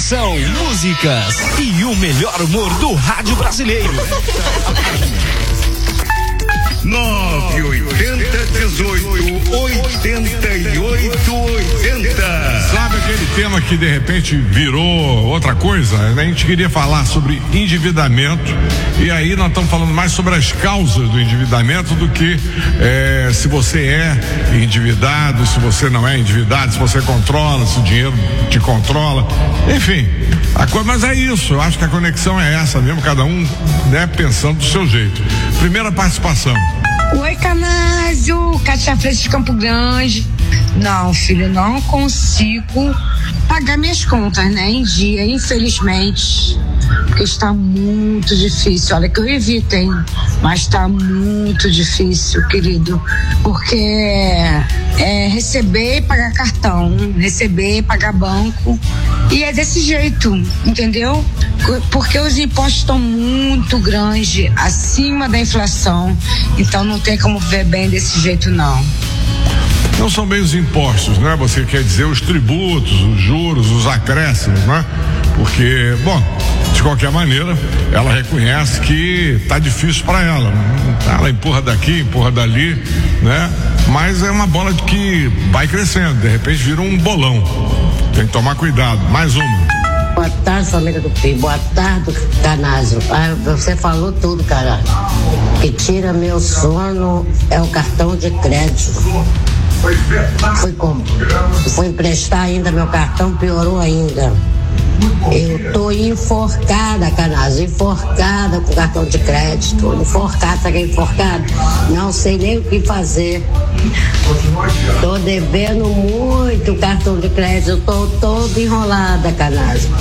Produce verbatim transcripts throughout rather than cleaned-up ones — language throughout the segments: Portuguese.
Informação, músicas e o melhor humor do rádio brasileiro. nove oitenta dezoito oitenta e oito oitenta. Sabe aquele tema que de repente virou outra coisa? A gente queria falar sobre endividamento, e aí nós estamos falando mais sobre as causas do endividamento do que é, se você é endividado, se você não é endividado, se você controla, se o dinheiro te controla, enfim, a coisa, mas é isso, eu acho que a conexão é essa mesmo, cada um, né, pensando do seu jeito. Primeira participação. Oi, Canásio, Cátia Freitas de Campo Grande. Não, filho, não consigo pagar minhas contas, né, em dia, infelizmente, porque está muito difícil. Olha que eu evito, hein, mas está muito difícil, querido, porque é receber e pagar cartão, receber e pagar banco, e é desse jeito, entendeu? Porque os impostos estão muito grandes, acima da inflação, então não tem como ver bem desse jeito, não. Não são bem os impostos, né? Você quer dizer os tributos, os juros, os acréscimos, né? Porque, bom, de qualquer maneira, ela reconhece que tá difícil para ela. Ela empurra daqui, empurra dali, né? Mas é uma bola de que vai crescendo, de repente vira um bolão. Tem que tomar cuidado. Mais uma. Boa tarde, família do P. Boa tarde, Canásio. Ah, você falou tudo, cara. Que tira meu sono é o cartão de crédito. Fui, com, fui emprestar ainda meu cartão, piorou ainda. Eu tô enforcada, Canásio, enforcada com cartão de crédito. Enforcada, sabe que é enforcada? Não sei nem o que fazer. Tô devendo muito cartão de crédito, tô toda enrolada, Canásio.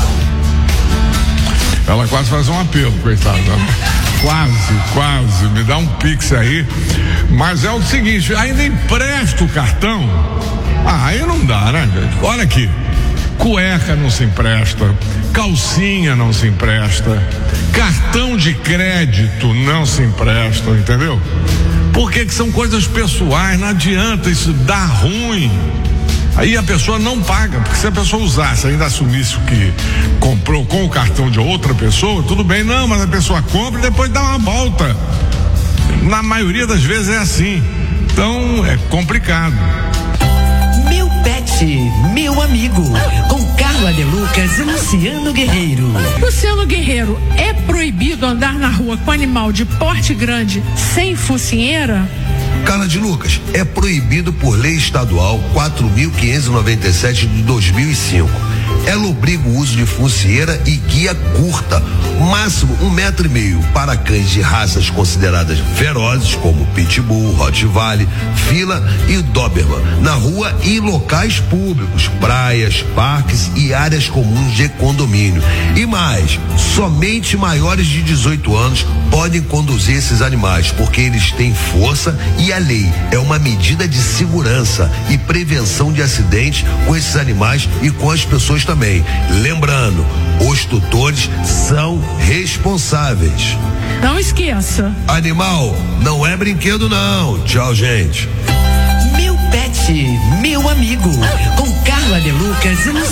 Ela quase faz um apelo, coitada. Quase, quase, me dá um pix aí. Mas é o seguinte, ainda empresta o cartão? Ah, aí não dá, né, gente? Olha aqui, cueca não se empresta, calcinha não se empresta, cartão de crédito não se empresta, entendeu? Porque que são coisas pessoais, não adianta, isso dá ruim. Aí a pessoa não paga, porque se a pessoa usasse, ainda assumisse o que comprou com o cartão de outra pessoa, tudo bem, não, mas a pessoa compra e depois dá uma volta. Na maioria das vezes é assim. Então é complicado. Meu pet, meu amigo, com Carla de Lucas e Luciano Guerreiro. Luciano Guerreiro, é proibido andar na rua com animal de porte grande sem focinheira? Carla de Lucas, é proibido por lei estadual quatro mil quinhentos e noventa e sete de dois mil e cinco. Ela obriga o uso de focinheira e guia curta, máximo um metro e meio, para cães de raças consideradas ferozes, como Pitbull, Rottweiler, Fila e Doberman, na rua e em locais públicos, praias, parques e áreas comuns de condomínio. E mais, somente maiores de dezoito anos podem conduzir esses animais, porque eles têm força e a lei é uma medida de segurança e prevenção de acidentes com esses animais e com as pessoas também. Lembrando, os tutores são responsáveis. Não esqueça. Animal não é brinquedo, não. Tchau, gente. Meu pet, meu amigo, com Carla de Lucas e